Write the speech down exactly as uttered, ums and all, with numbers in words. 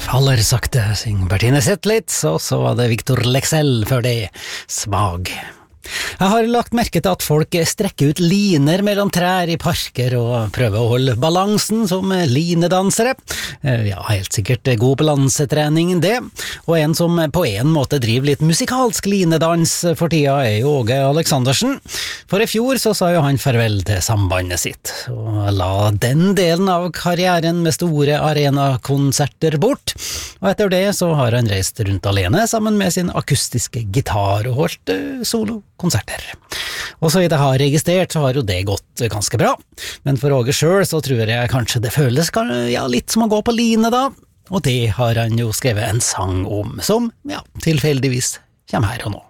Faller sakte, syng Bertine Zetlitz, og så var det Victor Lexell før det, Svag. Jeg har lagt merke til at folk strekker ut liner mellom trær i parker og prøver å holde balansen som linedansere. Ja, helt sikkert god balansetrening det. Og en som på en måte driver litt musikalsk linedans for tida er jo Åge Aleksandersen. For i fjor så sa jo han farvel til sambandet sitt, og la den delen av karrieren med store arenakonserter bort. Og etter det så har han reist rundt alene sammen med sin akustiske gitar og holdt solo konserter. Og så vidt jeg har registrert, så har jo det gått ganske bra. Men for Åge selv så tror jeg kanskje det føles ja, litt som å gå på line da. Og det har han jo skrevet en sang om, som ja, tilfeldigvis kommer her og nå.